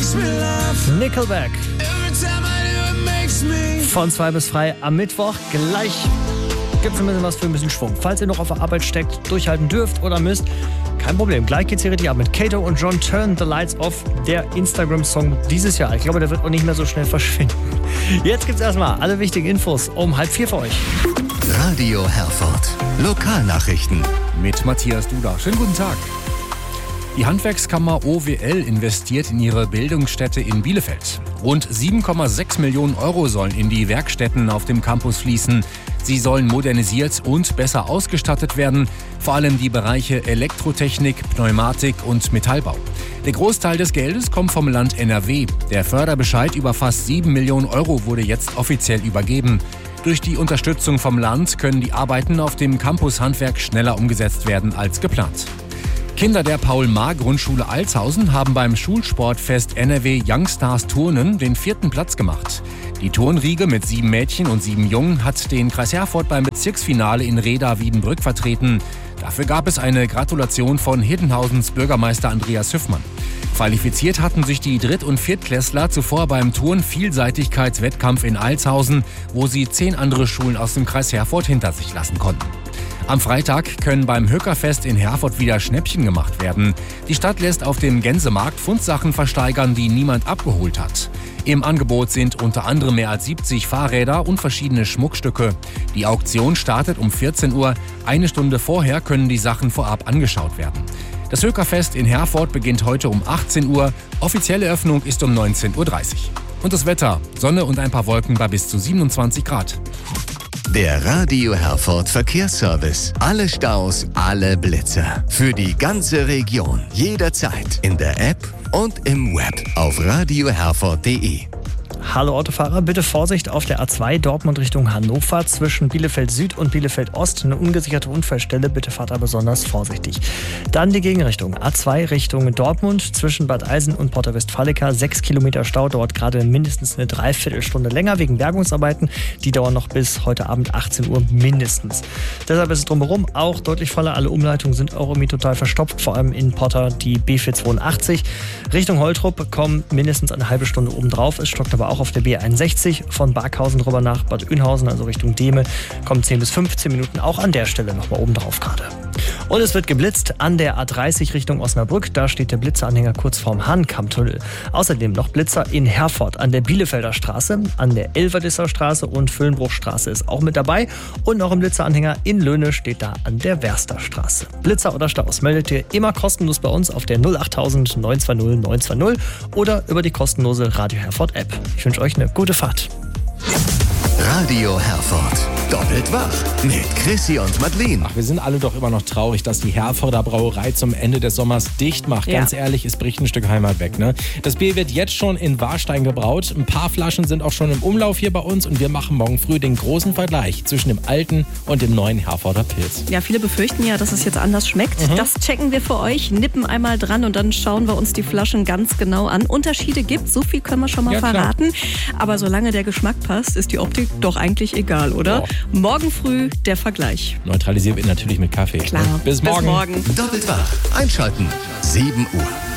Nickelback. Von 2 bis frei am Mittwoch. Gleich gibt es ein bisschen was für ein bisschen Schwung. Falls ihr noch auf der Arbeit steckt, durchhalten dürft oder müsst, kein Problem. Gleich geht's hier richtig ab mit Kato und John Turn the Lights Off. Der Instagram-Song dieses Jahr. Ich glaube, der wird auch nicht mehr so schnell verschwinden. Jetzt gibt's erstmal alle wichtigen Infos um 3:30 für euch. Radio Herford. Lokalnachrichten. Mit Matthias Duda. Schönen guten Tag. Die Handwerkskammer OWL investiert in ihre Bildungsstätte in Bielefeld. Rund 7,6 Millionen Euro sollen in die Werkstätten auf dem Campus fließen. Sie sollen modernisiert und besser ausgestattet werden, vor allem die Bereiche Elektrotechnik, Pneumatik und Metallbau. Der Großteil des Geldes kommt vom Land NRW. Der Förderbescheid über fast 7 Millionen Euro wurde jetzt offiziell übergeben. Durch die Unterstützung vom Land können die Arbeiten auf dem Campus Handwerk schneller umgesetzt werden als geplant. Kinder der Paul-Mahr-Grundschule Altshausen haben beim Schulsportfest NRW Youngstars Turnen den 4. Platz gemacht. Die Turnriege mit 7 Mädchen und 7 Jungen hat den Kreis Herford beim Bezirksfinale in Reda-Wiedenbrück vertreten. Dafür gab es eine Gratulation von Hiddenhausens Bürgermeister Andreas Hüffmann. Qualifiziert hatten sich die Dritt- und Viertklässler zuvor beim Turn-Vielseitigkeitswettkampf in Altshausen, wo sie 10 andere Schulen aus dem Kreis Herford hinter sich lassen konnten. Am Freitag können beim Höckerfest in Herford wieder Schnäppchen gemacht werden. Die Stadt lässt auf dem Gänsemarkt Fundsachen versteigern, die niemand abgeholt hat. Im Angebot sind unter anderem mehr als 70 Fahrräder und verschiedene Schmuckstücke. Die Auktion startet um 14 Uhr. Eine Stunde vorher können die Sachen vorab angeschaut werden. Das Höckerfest in Herford beginnt heute um 18 Uhr. Offizielle Öffnung ist um 19.30 Uhr. Und das Wetter: Sonne und ein paar Wolken bei bis zu 27 Grad. Der Radio Herford Verkehrsservice. Alle Staus, alle Blitzer. Für die ganze Region. Jederzeit. In der App und im Web. Auf radioherford.de. Hallo Autofahrer, bitte Vorsicht auf der A2 Dortmund Richtung Hannover zwischen Bielefeld Süd und Bielefeld Ost. Eine ungesicherte Unfallstelle, bitte fahrt da besonders vorsichtig. Dann die Gegenrichtung. A2 Richtung Dortmund zwischen Bad Eisen und Porta Westfalica. 6 Kilometer Stau, dauert gerade mindestens eine Dreiviertelstunde länger wegen Bergungsarbeiten. Die dauern noch bis heute Abend 18 Uhr mindestens. Deshalb ist es drumherum auch deutlich voller. Alle Umleitungen sind auch irgendwie total verstopft, vor allem in Porta die B482. Richtung Holtrup kommt mindestens eine halbe Stunde obendrauf. Es stockt aber auch auf der B61 von Barkhausen rüber nach Bad Oeynhausen, also Richtung Dehme, kommt 10 bis 15 Minuten auch an der Stelle nochmal oben drauf gerade. Und es wird geblitzt an der A30 Richtung Osnabrück. Da steht der Blitzeranhänger kurz vorm Hahnkammtunnel. Außerdem noch Blitzer in Herford an der Bielefelder Straße, an der Elverdisser Straße und Füllenbruchstraße ist auch mit dabei. Und noch ein Blitzeranhänger in Löhne steht da an der Werster Straße. Blitzer oder Staus meldet ihr immer kostenlos bei uns auf der 08000 920 920 oder über die kostenlose Radio Herford App. Ich wünsche euch eine gute Fahrt. Radio Herford. Doppelt wach mit Chrissy und Madeleine. Ach, wir sind alle doch immer noch traurig, dass die Herforder Brauerei zum Ende des Sommers dicht macht. Ja. Ganz ehrlich, es bricht ein Stück Heimat weg. Ne? Das Bier wird jetzt schon in Warstein gebraut. Ein paar Flaschen sind auch schon im Umlauf hier bei uns und wir machen morgen früh den großen Vergleich zwischen dem alten und dem neuen Herforder Pilz. Ja, viele befürchten ja, dass es jetzt anders schmeckt. Das checken wir für euch, nippen einmal dran und dann schauen wir uns die Flaschen ganz genau an. Unterschiede gibt, so viel können wir schon mal verraten. Aber solange der Geschmack passt, ist die Optik doch eigentlich egal, oder? Morgen früh der Vergleich. Neutralisiert wird natürlich mit Kaffee. Klar. Bis morgen. Bis morgen. Doppelt wach. Einschalten. 7 Uhr.